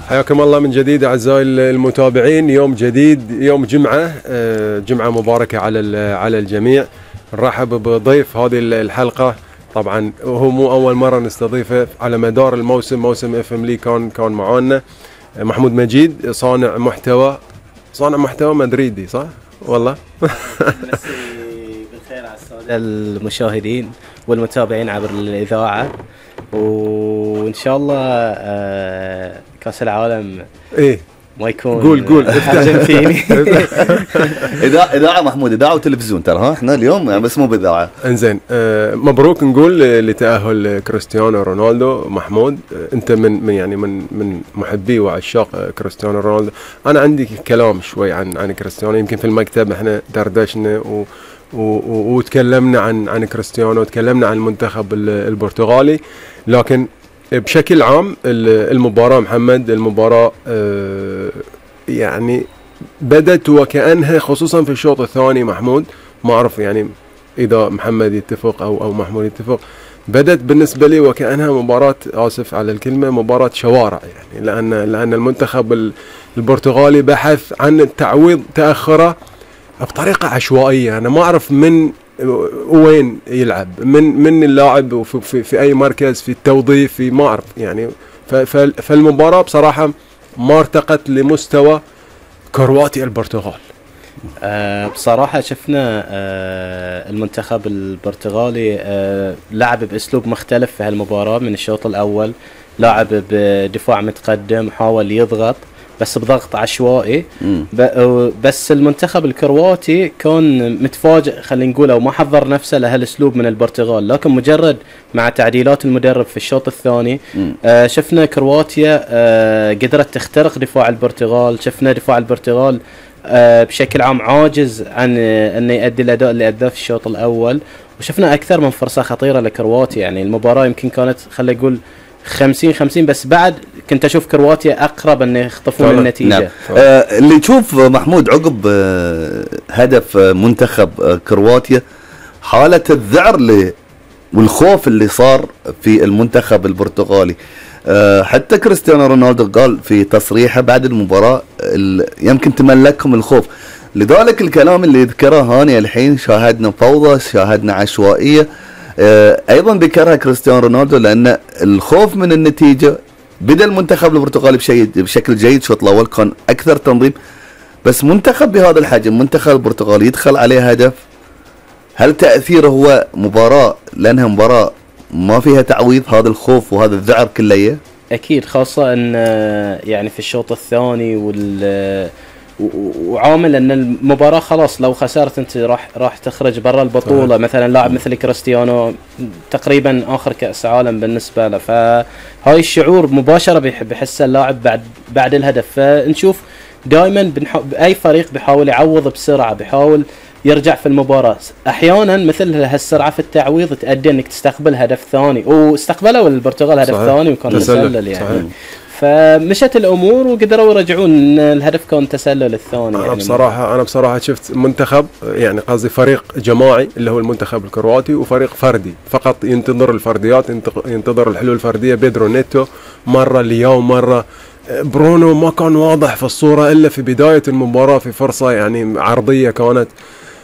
حياكم الله من جديد اعزائي المتابعين. يوم جديد، يوم جمعه، جمعه مباركه على الجميع. نرحب بضيف هذه الحلقه، طبعا هو مو اول مره نستضيفه على مدار الموسم، موسم اف ام لي كان معانا محمود مجيد، صانع محتوى مدريدي، صح والله. بالخير على الساده المشاهدين والمتابعين عبر الاذاعه، وان شاء الله كاس العالم ايه ما يكون قول حاجم فيني. اذاعه محمود، اذاعه وتلفزيون ترى، ها احنا اليوم يعني بس مو باذاعه. انزين، مبروك نقول لتاهل كريستيانو رونالدو. محمود، انت من محبي وعشاق كريستيانو رونالدو. انا عندي كلام شوي عن كريستيانو، يمكن في المكتب احنا دردشنا وتكلمنا عن كريستيانو، وتكلمنا عن المنتخب البرتغالي، لكن بشكل عام المباراة محمد، المباراة يعني بدت وكأنها، خصوصا في الشوط الثاني محمود، ما أعرف يعني إذا محمد يتفق أو محمود يتفق، بدت بالنسبة لي وكأنها مباراة، آسف على الكلمة، مباراة شوارع يعني، لأن المنتخب البرتغالي بحث عن تعويض تأخره بطريقة عشوائية. أنا ما أعرف من وين يلعب، من اللاعب في أي مركز، في التوظيف، في ما أعرف يعني. فالمباراة بصراحة ما ارتقت لمستوى كرواتيا البرتغال. بصراحة شفنا المنتخب البرتغالي لعب بأسلوب مختلف في هالمباراة. من الشوط الأول لعب بدفاع متقدم، حاول يضغط بس بضغط عشوائي. بس المنتخب الكرواتي كان متفاجئ، خلينا نقول، او ما حضر نفسه لهالاسلوب من البرتغال، لكن مجرد مع تعديلات المدرب في الشوط الثاني شفنا كرواتيا قدرت تخترق دفاع البرتغال. شفنا دفاع البرتغال بشكل عام عاجز عن انه يؤدي الاداء اللي اداه في الشوط الاول، وشفنا اكثر من فرصه خطيره لكرواتيا. يعني المباراه يمكن كانت، خلينا نقول، 50-50، بس بعد كنت اشوف كرواتيا اقرب ان يخطفون النتيجه. نعم. اللي تشوف محمود عقب هدف منتخب كرواتيا، حاله الذعر والخوف اللي صار في المنتخب البرتغالي. حتى كريستيانو رونالدو قال في تصريحه بعد المباراه يمكن تملكهم الخوف. لذلك الكلام اللي ذكره هاني الحين، شاهدنا فوضى، شاهدنا عشوائيه، ايضا ذكرها كريستيانو رونالدو، لان الخوف من النتيجه. بدا المنتخب البرتغالي بشكل جيد، الشوط الاول كان اكثر تنظيم، بس منتخب بهذا الحجم، منتخب البرتغالي يدخل عليه هدف، هل تاثيره هو مباراه لانها مباراه ما فيها تعويض هذا الخوف وهذا الذعر كليه؟ اكيد، خاصه ان يعني في الشوط الثاني وعامل ان المباراه خلاص لو خسرت انت راح تخرج برا البطوله. صحيح. مثلا لاعب مثل كريستيانو تقريبا اخر كاس عالم بالنسبه له، فهاي الشعور مباشره بحسه اللاعب بعد الهدف. فنشوف دائما اي فريق بيحاول يعوض بسرعه، بيحاول يرجع في المباراه. احيانا مثل هالسرعه في التعويض تؤدي انك تستقبل هدف ثاني، واستقبلوا البرتغال هدف ثاني وكان تسلل يعني. صحيح. فمشت الامور وقدروا يرجعون، الهدف كان تسلل الثاني. انا بصراحه شفت منتخب، يعني قصدي فريق جماعي اللي هو المنتخب الكرواتي، وفريق فردي فقط ينتظر الفرديات، ينتظر الحلول الفرديه. بيدرو نيتو مره، لياو مره، برونو ما كان واضح في الصوره الا في بدايه المباراه في فرصه يعني عرضيه كانت